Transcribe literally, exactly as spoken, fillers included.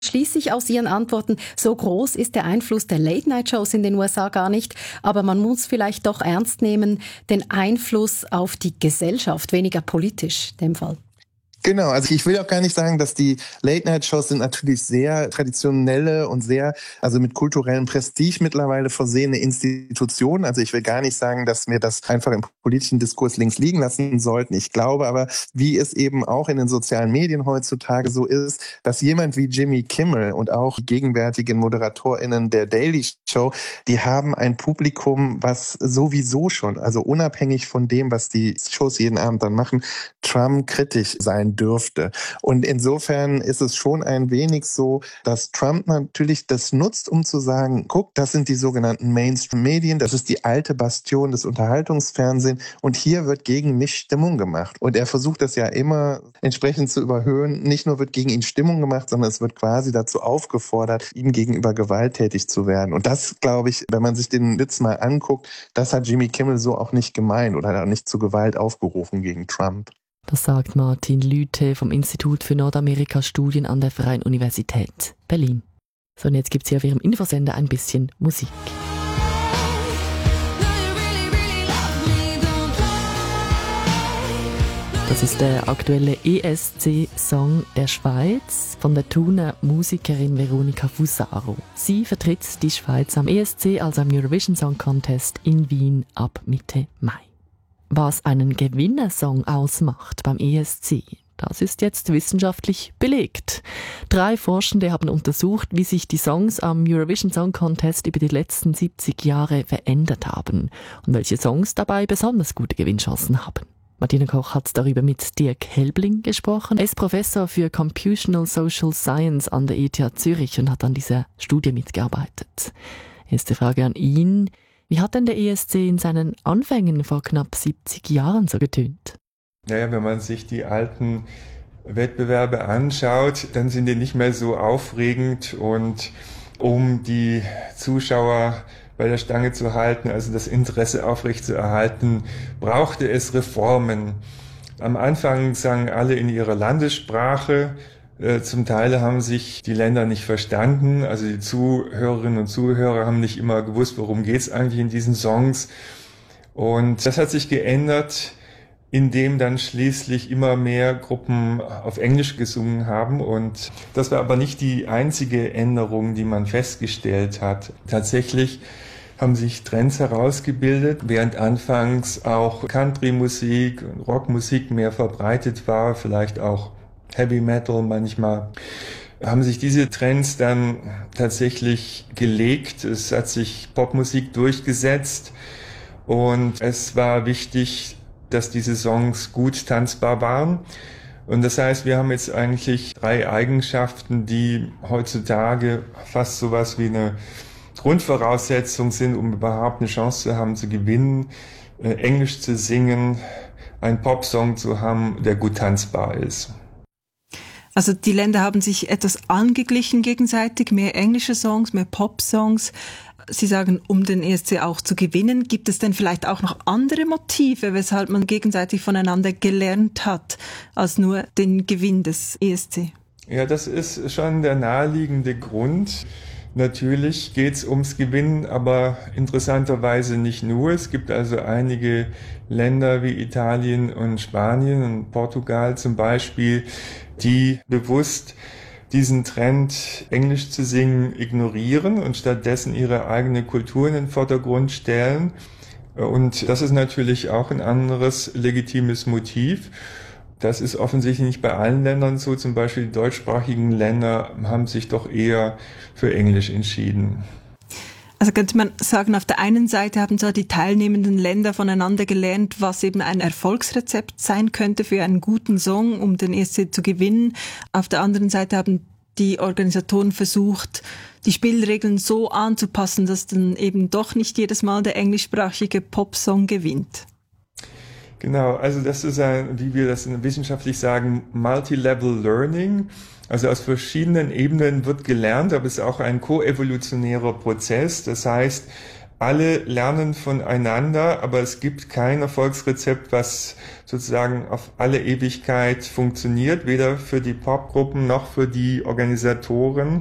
schließe ich aus Ihren Antworten, so groß ist der Einfluss der Late-Night-Shows in den U S A gar nicht, aber man muss vielleicht doch ernst nehmen, den Einfluss auf die Gesellschaft, weniger politisch in dem Fall. Genau, also ich will auch gar nicht sagen, dass die Late-Night-Shows sind natürlich sehr traditionelle und sehr, also mit kulturellem Prestige mittlerweile versehene Institutionen. Also ich will gar nicht sagen, dass wir das einfach im politischen Diskurs links liegen lassen sollten. Ich glaube aber, wie es eben auch in den sozialen Medien heutzutage so ist, dass jemand wie Jimmy Kimmel und auch die gegenwärtigen ModeratorInnen der Daily Show, die haben ein Publikum, was sowieso schon, also unabhängig von dem, was die Shows jeden Abend dann machen, Trump kritisch sein dürfte. Und insofern ist es schon ein wenig so, dass Trump natürlich das nutzt, um zu sagen, guck, das sind die sogenannten Mainstream-Medien, das ist die alte Bastion des Unterhaltungsfernsehens und hier wird gegen mich Stimmung gemacht. Und er versucht das ja immer entsprechend zu überhöhen. Nicht nur wird gegen ihn Stimmung gemacht, sondern es wird quasi dazu aufgefordert, ihm gegenüber gewalttätig zu werden. Und das, glaube ich, wenn man sich den Witz mal anguckt, das hat Jimmy Kimmel so auch nicht gemeint oder hat auch nicht zu Gewalt aufgerufen gegen Trump. Das sagt Martin Lüthe vom Institut für Nordamerika-Studien an der Freien Universität Berlin. So, und jetzt gibt es hier auf Ihrem Infosender ein bisschen Musik. Das ist der aktuelle E S C-Song der Schweiz von der Thuner Musikerin Veronica Fusaro. Sie vertritt die Schweiz am E S C, also am Eurovision Song Contest in Wien ab Mitte Mai. Was einen Gewinnersong ausmacht beim E S C, das ist jetzt wissenschaftlich belegt. Drei Forschende haben untersucht, wie sich die Songs am Eurovision Song Contest über die letzten siebzig Jahre verändert haben und welche Songs dabei besonders gute Gewinnchancen haben. Martina Koch hat darüber mit Dirk Helbling gesprochen. Er ist Professor für Computational Social Science an der E T H Zürich und hat an dieser Studie mitgearbeitet. Erste Frage an ihn. Wie hat denn der E S C in seinen Anfängen vor knapp siebzig Jahren so getönt? Naja, wenn man sich die alten Wettbewerbe anschaut, dann sind die nicht mehr so aufregend und um die Zuschauer bei der Stange zu halten, also das Interesse aufrechtzuerhalten, brauchte es Reformen. Am Anfang sangen alle in ihrer Landessprache. Zum Teil haben sich die Länder nicht verstanden, also die Zuhörerinnen und Zuhörer haben nicht immer gewusst, worum geht's eigentlich in diesen Songs. Und das hat sich geändert, indem dann schließlich immer mehr Gruppen auf Englisch gesungen haben. Und das war aber nicht die einzige Änderung, die man festgestellt hat. Tatsächlich haben sich Trends herausgebildet, während anfangs auch Country-Musik und Rockmusik mehr verbreitet war, vielleicht auch Heavy Metal manchmal, haben sich diese Trends dann tatsächlich gelegt. Es hat sich Popmusik durchgesetzt und es war wichtig, dass diese Songs gut tanzbar waren. Und das heißt, wir haben jetzt eigentlich drei Eigenschaften, die heutzutage fast sowas wie eine Grundvoraussetzung sind, um überhaupt eine Chance zu haben, zu gewinnen, äh, Englisch zu singen, einen Popsong zu haben, der gut tanzbar ist. Also die Länder haben sich etwas angeglichen gegenseitig, mehr englische Songs, mehr Pop-Songs. Sie sagen, um den E S C auch zu gewinnen, gibt es denn vielleicht auch noch andere Motive, weshalb man gegenseitig voneinander gelernt hat, als nur den Gewinn des E S C? Ja, das ist schon der naheliegende Grund. Natürlich geht's ums Gewinnen, aber interessanterweise nicht nur. Es gibt also einige Länder wie Italien und Spanien und Portugal zum Beispiel, die bewusst diesen Trend, Englisch zu singen, ignorieren und stattdessen ihre eigene Kultur in den Vordergrund stellen. Und das ist natürlich auch ein anderes legitimes Motiv. Das ist offensichtlich nicht bei allen Ländern so. Zum Beispiel die deutschsprachigen Länder haben sich doch eher für Englisch entschieden. Also könnte man sagen, auf der einen Seite haben so die teilnehmenden Länder voneinander gelernt, was eben ein Erfolgsrezept sein könnte für einen guten Song, um den E S C zu gewinnen. Auf der anderen Seite haben die Organisatoren versucht, die Spielregeln so anzupassen, dass dann eben doch nicht jedes Mal der englischsprachige Popsong gewinnt. Genau, also das ist ein, wie wir das wissenschaftlich sagen, Multi-Level Learning. Also aus verschiedenen Ebenen wird gelernt, aber es ist auch ein koevolutionärer Prozess. Das heißt, alle lernen voneinander, aber es gibt kein Erfolgsrezept, was sozusagen auf alle Ewigkeit funktioniert, weder für die Popgruppen noch für die Organisatoren.